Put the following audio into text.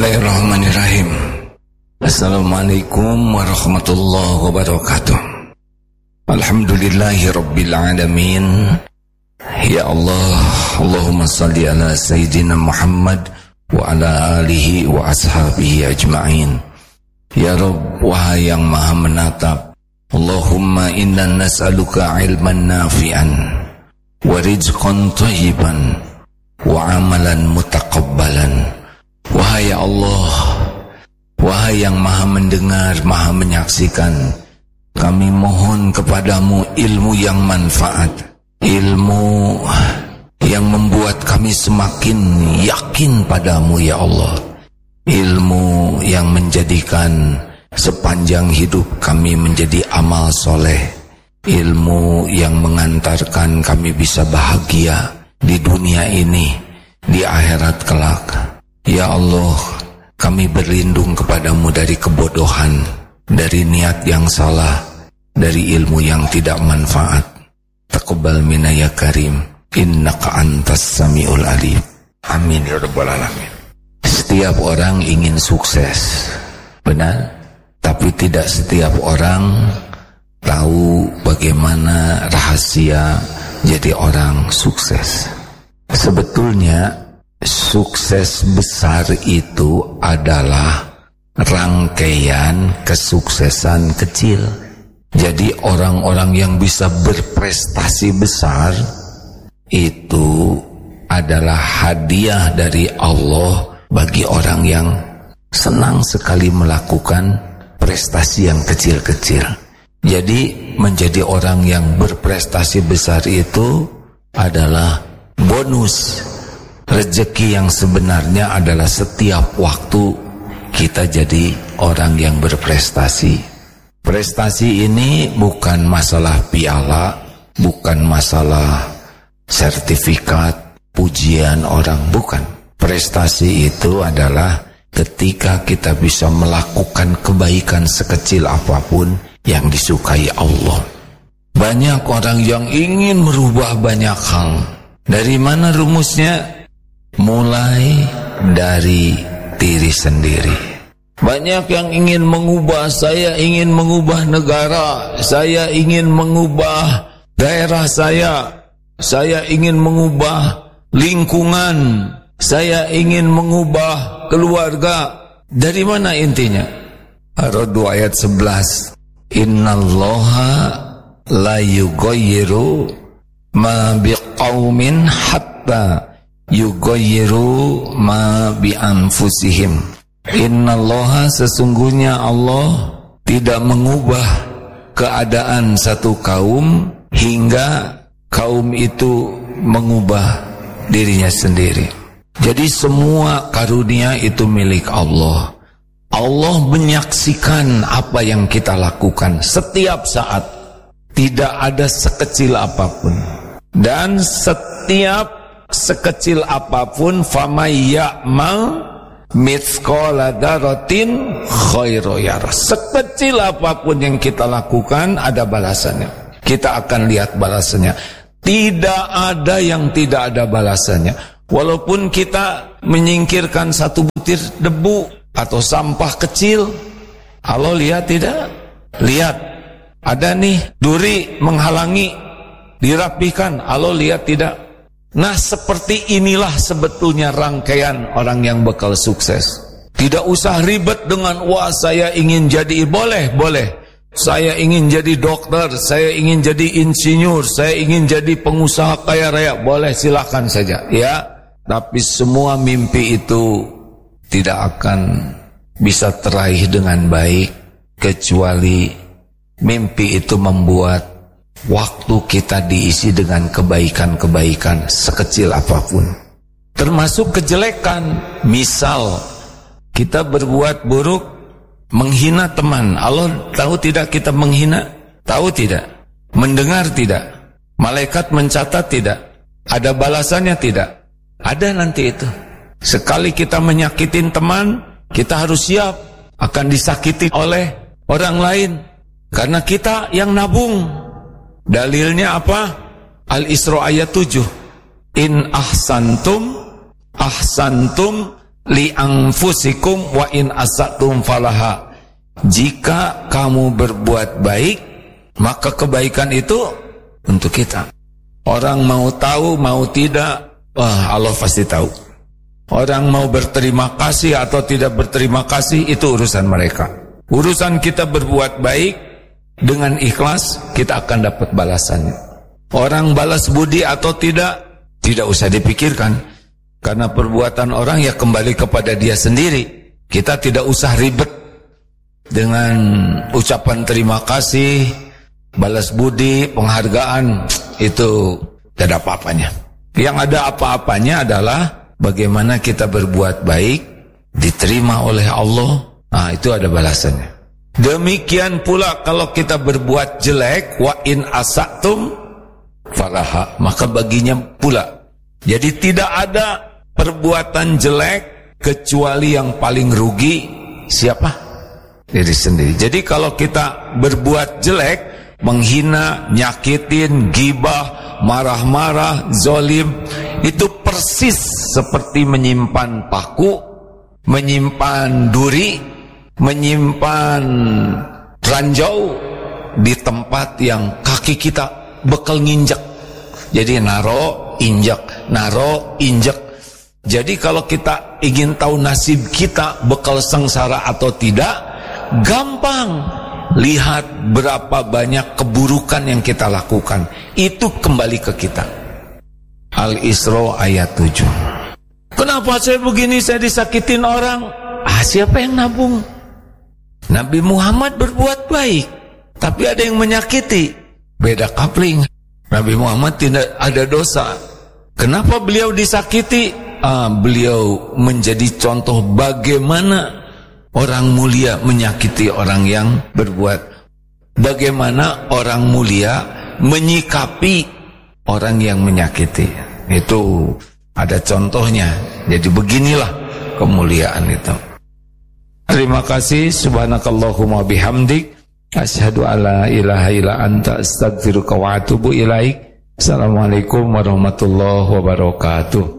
Bismillahirrahmanirrahim. Assalamualaikum warahmatullahi wabarakatuh. Alhamdulillahi rabbil alamin. Ya Allah, Allahumma salli ala Sayyidina Muhammad wa ala alihi wa ashabihi ajma'in. Ya Rabb, wahai yang maha menatap, Allahumma inna nas'aluka ilman nafi'an wa rizqan thayyiban wa amalan mutaqabbalan. Wahai Allah, wahai yang maha mendengar, maha menyaksikan, kami mohon kepadamu ilmu yang manfaat, ilmu yang membuat kami semakin yakin padamu ya Allah, ilmu yang menjadikan sepanjang hidup kami menjadi amal soleh, ilmu yang mengantarkan kami bisa bahagia di dunia ini, di akhirat kelak. Ya Allah, kami berlindung kepadamu dari kebodohan, dari niat yang salah, dari ilmu yang tidak manfaat. Taqabbal minna ya karim, innaka antas samiul alim. Amin ya rabbal alamin. Setiap orang ingin sukses, benar? Tapi tidak setiap orang tahu bagaimana rahasia jadi orang sukses. Sebetulnya sukses besar itu adalah rangkaian kesuksesan kecil. Jadi orang-orang yang bisa berprestasi besar itu adalah hadiah dari Allah bagi orang yang senang sekali melakukan prestasi yang kecil-kecil. Jadi menjadi orang yang berprestasi besar itu adalah bonus. Rezeki yang sebenarnya adalah setiap waktu kita jadi orang yang berprestasi. Prestasi ini bukan masalah piala, bukan masalah sertifikat, pujian orang, bukan. Prestasi itu adalah ketika kita bisa melakukan kebaikan sekecil apapun yang disukai Allah. Banyak orang yang ingin merubah banyak hal. Dari mana rumusnya? Mulai dari diri sendiri. Banyak yang ingin mengubah, saya ingin mengubah negara, saya ingin mengubah daerah saya ingin mengubah lingkungan, saya ingin mengubah keluarga. Dari mana intinya? Ar-Ra'd ayat 11. Innallaha la yughayyiru ma biqaumin hatta yughayyiru ma bi anfusihim. Innallaha, sesungguhnya Allah tidak mengubah keadaan satu kaum hingga kaum itu mengubah dirinya sendiri. Jadi semua karunia itu milik Allah. Allah menyaksikan apa yang kita lakukan setiap saat, tidak ada sekecil apapun. Dan setiap sekecil apapun, famay ya'mal mithqala dzarratin khairan yarah. Sekecil apapun yang kita lakukan ada balasannya. Kita akan lihat balasannya. Tidak ada yang tidak ada balasannya. Walaupun kita menyingkirkan satu butir debu atau sampah kecil, Allah lihat tidak? Lihat, ada nih duri menghalangi, dirapikan, Allah lihat tidak? Nah, seperti inilah sebetulnya rangkaian orang yang bakal sukses. Tidak usah ribet dengan, wah saya ingin jadi, boleh. Saya ingin jadi dokter, saya ingin jadi insinyur, saya ingin jadi pengusaha kaya raya, boleh, silakan saja. Ya, tapi semua mimpi itu tidak akan bisa teraih dengan baik kecuali mimpi itu membuat waktu kita diisi dengan kebaikan-kebaikan sekecil apapun. Termasuk kejelekan. Misal kita berbuat buruk, menghina teman. Allah tahu tidak kita menghina? Tahu tidak? Mendengar tidak? Malaikat mencatat tidak? Ada balasannya tidak? Ada nanti itu. Sekali kita menyakitin teman, kita harus siap akan disakiti oleh orang lain. Karena kita yang nabung. Dalilnya apa? Al-Isra ayat 7. In ahsantum li anfusikum wa in asatum falaha. Jika kamu berbuat baik, maka kebaikan itu untuk kita. Orang mau tahu mau tidak, Allah pasti tahu. Orang mau berterima kasih atau tidak berterima kasih, itu urusan mereka. Urusan kita berbuat baik dengan ikhlas, kita akan dapat balasannya. Orang balas budi atau tidak usah dipikirkan. Karena perbuatan orang ya kembali kepada dia sendiri. Kita tidak usah ribet dengan ucapan terima kasih, balas budi, penghargaan. Itu tidak ada apa-apanya. Yang ada apa-apanya adalah bagaimana kita berbuat baik, diterima oleh Allah. Nah, itu ada balasannya. Demikian pula kalau kita berbuat jelek, wa in asatum falaha, maka baginya pula. Jadi tidak ada perbuatan jelek kecuali yang paling rugi siapa? Diri sendiri. Jadi kalau kita berbuat jelek, menghina, nyakitin, gibah, marah-marah, zolim, itu persis seperti menyimpan paku, menyimpan duri, menyimpan ranjau di tempat yang kaki kita bekal nginjek. Jadi naro, injek, naro, injek. Jadi kalau kita ingin tahu nasib kita bekal sengsara atau tidak, gampang. Lihat berapa banyak keburukan yang kita lakukan. Itu kembali ke kita. Al-Isra ayat 7. Kenapa saya begini, saya disakitin orang? Siapa yang nabung? Nabi Muhammad berbuat baik, tapi ada yang menyakiti. Beda kapling. Nabi Muhammad tidak ada dosa. Kenapa beliau disakiti? Beliau menjadi contoh bagaimana orang mulia menyakiti orang yang berbuat. Bagaimana orang mulia menyikapi orang yang menyakiti. Itu ada contohnya. Jadi beginilah kemuliaan itu. Terima kasih. Subhanakallahumma bihamdik, asyhadu alla ilaha illa anta, astaghfiruka wa atubu ilaik. Assalamualaikum warahmatullahi wabarakatuh.